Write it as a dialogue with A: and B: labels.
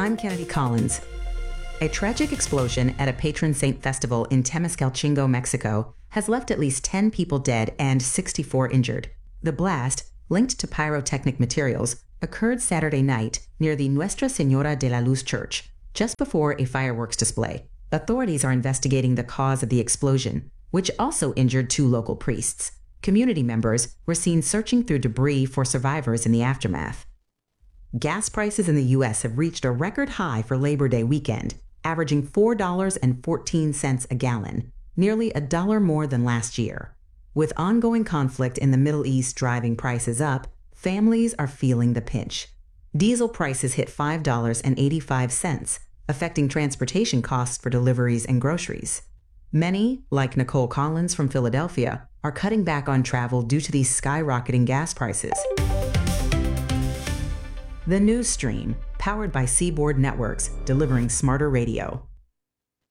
A: I'm Kennedy Collins. A tragic explosion at a patron saint festival in Temiscalcingo, Mexico, has left at least 10 people dead and 64 injured. The blast, linked to pyrotechnic materials, occurred Saturday night near the Nuestra Señora de la Luz Church, just before a fireworks display. Authorities are investigating the cause of the explosion, which also injured 2 local priests. Community members were seen searching through debris for survivors in the aftermath. Gas prices in the U.S. have reached a record high for Labor Day weekend, averaging $4.14 a gallon, nearly $1 more than last year. With ongoing conflict in the Middle East driving prices up, families are feeling the pinch. Diesel prices hit $5.85, affecting transportation costs for deliveries and groceries. Many, like Nicole Collins from Philadelphia, are cutting back on travel due to these skyrocketing gas prices. The News Stream, powered by Seaboard Networks, delivering smarter radio.